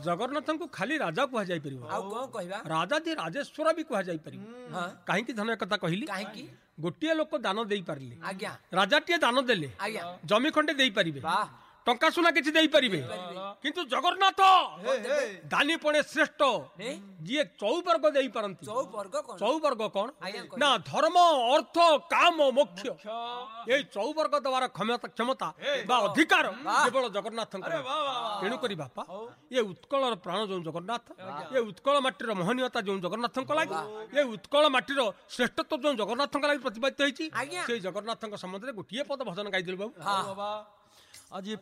जगन्नाथ को खाली राजा कह जाई परिबो आउ कौन कहबा राजा दी राजेश्वर भी कह जाई परिबो हां काहे धन एक कथा कहली काहे गोटिए लोक दान देई पारले आज्ञा राजाटिए दान देले आज्ञा जमी खंडे देई परिबे वाह टंका सुना किछि देई परिबे किंतु जगन्नाथ दानी पणे श्रेष्ठ जी चौवर्ग देई परंती चौवर्ग कौन ना धर्म अर्थ काम मोक्ष ए चौवर्ग द्वारा क्षमता बा अधिकार केवल जगन्नाथ तेणु करी बापा ये उत्कल प्राण जो जगन्नाथ ये उत्कल माटीर मोहनीयता जो जगन्नाथ लगे ये उत्कल माटीर श्रेष्ठत्व जो जगन्नाथ लगे प्रतिपादित होती से जगन्नाथ संबंध में गोटे पद भजन गाई बाबू आज